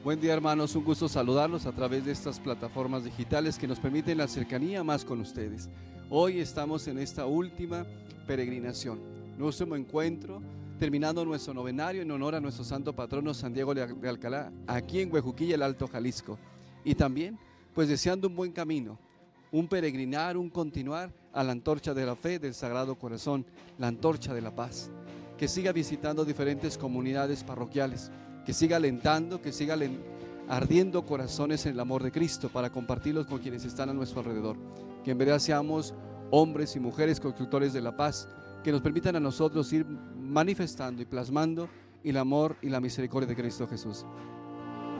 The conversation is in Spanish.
Buen día, hermanos, un gusto saludarlos a través de estas plataformas digitales que nos permiten la cercanía más con ustedes. Hoy estamos en esta última peregrinación, nuestro encuentro, terminando nuestro novenario en honor a nuestro santo patrono San Diego de Alcalá, aquí en Huejuquilla, el Alto Jalisco. Y también, pues deseando un buen camino, un peregrinar, un continuar a la antorcha de la fe del Sagrado Corazón, la antorcha de la paz, que siga visitando diferentes comunidades parroquiales, que siga alentando, que siga ardiendo corazones en el amor de Cristo para compartirlos con quienes están a nuestro alrededor. Que en verdad seamos hombres y mujeres constructores de la paz, que nos permitan a nosotros ir manifestando y plasmando el amor y la misericordia de Cristo Jesús.